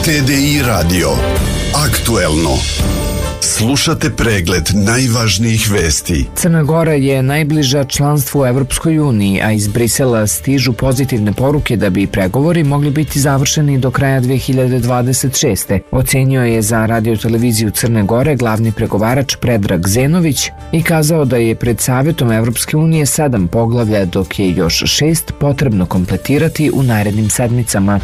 TDI Radio. Aktuelno. Slušate pregled najvažnijih vesti. Crna Gora je najbliža članstvu u Evropskoj uniji, a iz Brisela stižu pozitivne poruke da bi pregovori mogli biti završeni do kraja 2026. Ocenio je za radioteleviziju Crne Gore glavni pregovarač Predrag Zenović i kazao da je pred Savjetom Evropske unije 7 poglavlja, dok je još 6 potrebno kompletirati u narednim sedmicama.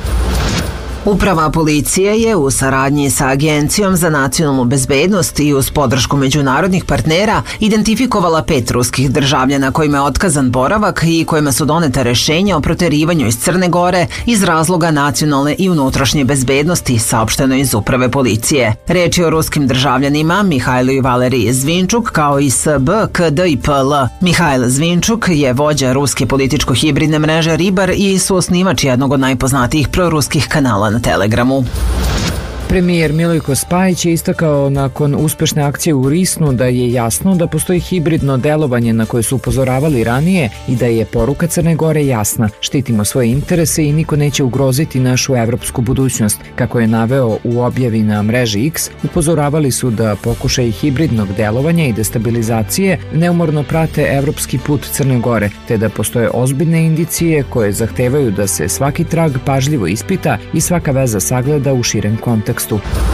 Uprava policije je u saradnji sa Agencijom za nacionalnu bezbednost i uz podršku međunarodnih partnera identifikovala 5 ruskih državljana kojima je otkazan boravak i kojima su doneta rešenja o proterivanju iz Crne Gore iz razloga nacionalne i unutrašnje bezbednosti, saopšteno iz Uprave policije. Reč je o ruskim državljanima Mihajlu i Valeriji Zvinčuk kao i SB, KD i PL. Mihajl Zvinčuk je vođa ruske političko-hibridne mreže Ribar i suosnivač jednog od najpoznatijih proruskih kanala na Telegramu. Premijer Milojko Spajić je istakao nakon uspešne akcije u Risnu da je jasno da postoji hibridno delovanje na koje su upozoravali ranije i da je poruka Crne Gore jasna. Štitimo svoje interese i niko neće ugroziti našu evropsku budućnost. Kako je naveo u objavi na mreži X, upozoravali su da pokušaj hibridnog delovanja i destabilizacije neumorno prate evropski put Crne Gore, te da postoje ozbiljne indicije koje zahtevaju da se svaki trag pažljivo ispita i svaka veza sagleda u širem kontekstu.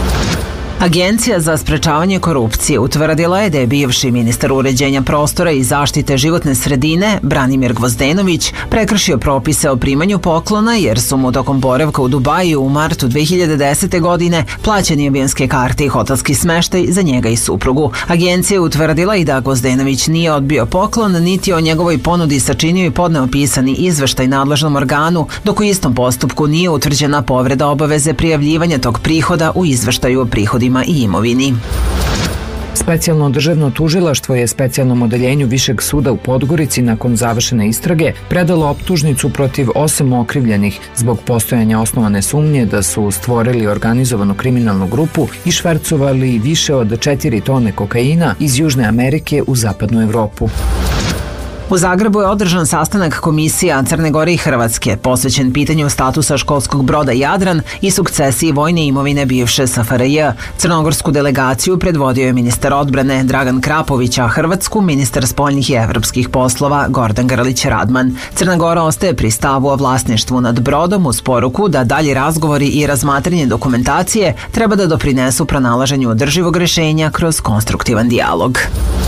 Agencija za sprečavanje korupcije utvrdila je da je bivši ministar uređenja prostora i zaštite životne sredine Branimir Gvozdenović prekršio propise o primanju poklona jer su mu tokom boravka u Dubaju u martu 2010. godine plaćeni avionske karte i hotelski smeštaj za njega i suprugu. Agencija je utvrdila i da Gvozdenović nije odbio poklon, niti o njegovoj ponudi sačinio i podneo pisani izveštaj nadležnom organu, dok u istom postupku nije utvrđena povreda obaveze prijavljivanja tog prihoda u izveštaju o prihodima i imovini. Specijalno državno tužilaštvo je specijalnom odeljenju Višeg suda u Podgorici nakon završene istrage predalo optužnicu protiv 8 okrivljenih zbog postojanja osnovane sumnje da su stvorili organizovanu kriminalnu grupu i švercovali više od 4 tone kokaina iz Južne Amerike u zapadnu Evropu. U Zagrebu je održan sastanak komisija Crne Gore i Hrvatske posvećen pitanju statusa školskog broda Jadran i sukcesiji vojne imovine bivše SFRJ. Crnogorsku delegaciju predvodio je ministar odbrane Dragan Krapović, a Hrvatsku ministar spoljnih i evropskih poslova Gordan Grlić Radman. Crna Gora ostaje pri stavu o vlasništvu nad brodom uz poruku da dalji razgovori i razmatranje dokumentacije treba da doprinesu pronalaženju održivog rešenja kroz konstruktivan dijalog.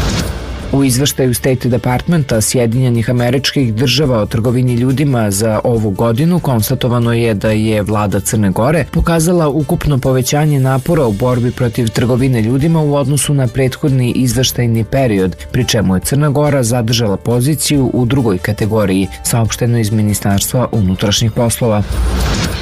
U izveštaju State Departmenta Sjedinjenih Američkih Država o trgovini ljudima za ovu godinu konstatovano je da je vlada Crne Gore pokazala ukupno povećanje napora u borbi protiv trgovine ljudima u odnosu na prethodni izveštajni period, pri čemu je Crna Gora zadržala poziciju u drugoj kategoriji, saopšteno iz Ministarstva unutrašnjih poslova.